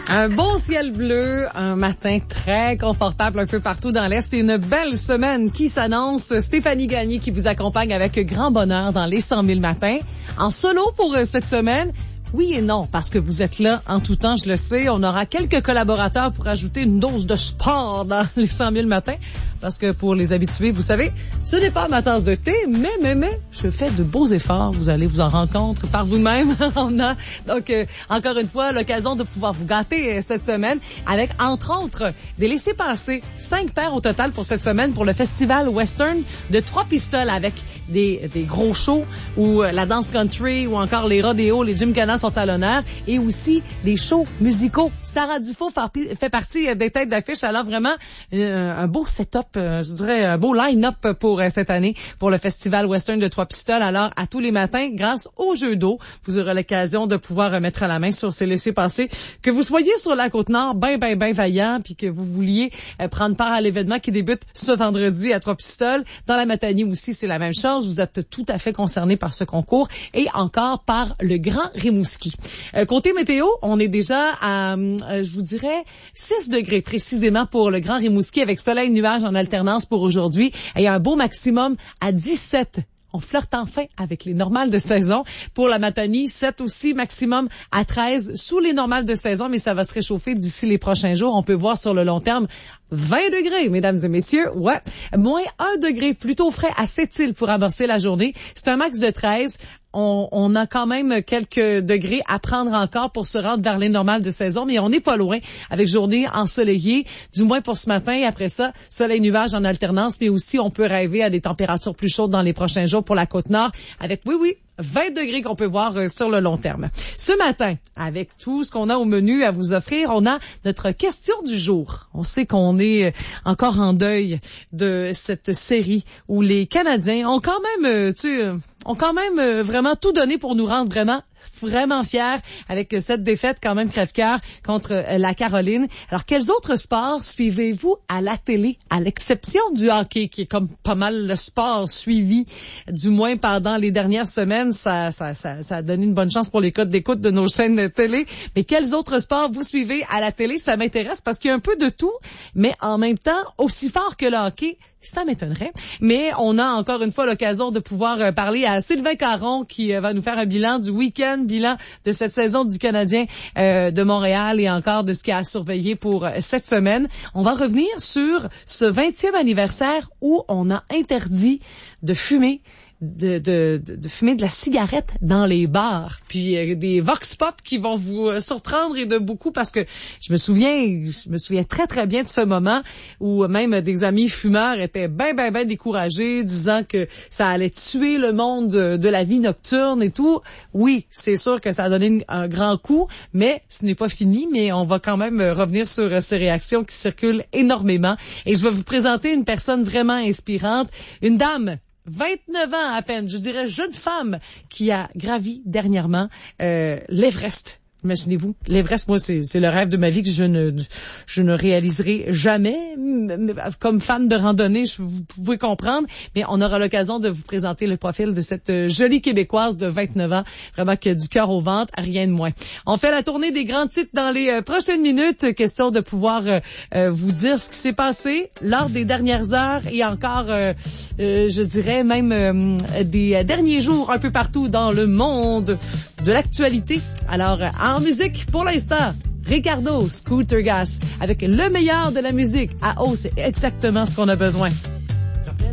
Un beau ciel bleu, un matin très confortable un peu partout dans l'Est et une belle semaine qui s'annonce. Stéphanie Gagné qui vous accompagne avec grand bonheur dans les 100 000 matins. En solo pour cette semaine. Oui et non, parce que vous êtes là en tout temps, je le sais. On aura quelques collaborateurs pour ajouter une dose de sport dans les 100 000 matins. Parce que pour les habitués, vous savez, ce n'est pas ma tasse de thé, mais, je fais de beaux efforts. Vous allez vous en rendre compte par vous-même. On a donc, encore une fois, l'occasion de pouvoir vous gâter cette semaine avec, entre autres, des laissez-passer. 5 paires au total pour cette semaine pour le Festival Western de Trois-Pistoles avec des gros shows où la danse country ou encore les rodéos, les gymkhana sont à l'honneur et aussi des shows musicaux. Sarah Dufault fait partie des têtes d'affiche. Alors vraiment, un beau setup. Je dirais un beau line-up pour cette année pour le Festival Western de Trois-Pistoles. Alors, à tous les matins, grâce au jeu d'eau, vous aurez l'occasion de pouvoir mettre la main sur ces laissez-passer. Que vous soyez sur la Côte-Nord, ben vaillant, puis que vous vouliez prendre part à l'événement qui débute ce vendredi à Trois-Pistoles. Dans la Matanie aussi, c'est la même chose. Vous êtes tout à fait concernés par ce concours et encore par le Grand Rimouski. Côté météo, on est déjà à, je vous dirais, 6 degrés précisément pour le Grand Rimouski avec soleil, nuages en alternance pour aujourd'hui. Il y a un beau maximum à 17. On flirte enfin avec les normales de saison. Pour la Matanie, 7 aussi, maximum à 13 sous les normales de saison, mais ça va se réchauffer d'ici les prochains jours. On peut voir sur le long terme 20 degrés, mesdames et messieurs. Ouais. Moins 1 degré, plutôt frais à Sept-Îles pour amorcer la journée. C'est un max de 13. On a quand même quelques degrés à prendre encore pour se rendre vers les normales de saison, mais on n'est pas loin avec journée ensoleillée, du moins pour ce matin. Et après ça, soleil nuages en alternance, mais aussi on peut rêver à des températures plus chaudes dans les prochains jours pour la Côte-Nord avec, 20 degrés qu'on peut voir sur le long terme. Ce matin, avec tout ce qu'on a au menu à vous offrir, on a notre question du jour. On sait qu'on est encore en deuil de cette série où les Canadiens ont quand même, vraiment tout donné pour nous rendre vraiment fiers avec cette défaite quand même crève-cœur contre la Caroline. Alors, quels autres sports suivez-vous à la télé, à l'exception du hockey, qui est comme pas mal le sport suivi, du moins pendant les dernières semaines. Ça a donné une bonne chance pour les codes d'écoute de nos chaînes de télé. Mais quels autres sports vous suivez à la télé? Ça m'intéresse parce qu'il y a un peu de tout, mais en même temps, aussi fort que le hockey, ça m'étonnerait. Mais on a encore une fois l'occasion de pouvoir parler à Sylvain Caron qui va nous faire un bilan du week-end, bilan de cette saison du Canadien de Montréal et encore de ce qu'il a surveillé pour cette semaine. On va revenir sur ce 20e anniversaire où on a interdit de fumer de fumer de la cigarette dans les bars, puis des vox pop qui vont vous surprendre et de beaucoup parce que je me souviens très très bien de ce moment où même des amis fumeurs étaient ben découragés, disant que ça allait tuer le monde de la vie nocturne et tout. Oui, c'est sûr que ça a donné un grand coup, mais ce n'est pas fini, mais on va quand même revenir sur ces réactions qui circulent énormément et je vais vous présenter une personne vraiment inspirante, une dame 29 ans à peine, je dirais jeune femme qui a gravi dernièrement l'Everest. Imaginez-vous, l'Everest, moi, c'est le rêve de ma vie que je ne réaliserai jamais. Comme fan de randonnée, vous pouvez comprendre, mais on aura l'occasion de vous présenter le profil de cette jolie Québécoise de 29 ans, vraiment qui a du cœur au ventre, rien de moins. On fait la tournée des grands titres dans les prochaines minutes, question de pouvoir vous dire ce qui s'est passé lors des dernières heures et encore, je dirais même des derniers jours un peu partout dans le monde de l'actualité. Alors, en musique, pour l'instant, Ricardo, Scooter Gas, avec le meilleur de la musique. Ah oh, c'est exactement ce qu'on a besoin.